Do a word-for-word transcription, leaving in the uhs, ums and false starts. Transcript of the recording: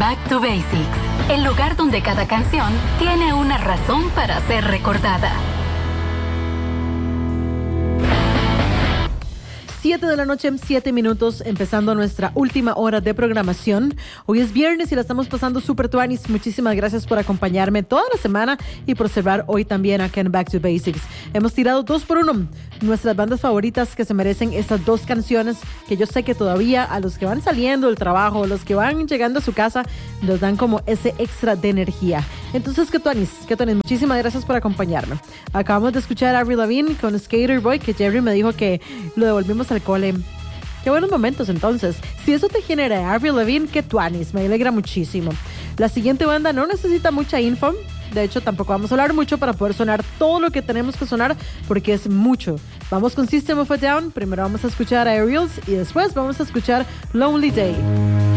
Back to Basics, el lugar donde cada canción tiene una razón para ser recordada. siete de la noche, siete minutos, empezando nuestra última hora de programación. Hoy es viernes y la estamos pasando súper tuanis. Muchísimas gracias por acompañarme toda la semana y por observar hoy también acá en Back to Basics. Hemos tirado dos por uno. Nuestras bandas favoritas que se merecen estas dos canciones que yo sé que todavía a los que van saliendo del trabajo, los que van llegando a su casa, nos dan como ese extra de energía. Entonces, ¿qué tuanis? ¿Qué tuanis? Muchísimas gracias por acompañarme. Acabamos de escuchar a Avril Lavigne con Skater Boy, que Jerry me dijo que lo devolvimos al cole. Qué buenos momentos entonces. Si eso te genera Avril Lavigne, qué tuanis, me alegra muchísimo. La siguiente banda no necesita mucha info. De hecho, tampoco vamos a hablar mucho para poder sonar todo lo que tenemos que sonar, porque es mucho. Vamos con System of a Down. Primero vamos a escuchar a Aerials y después vamos a escuchar Lonely Day.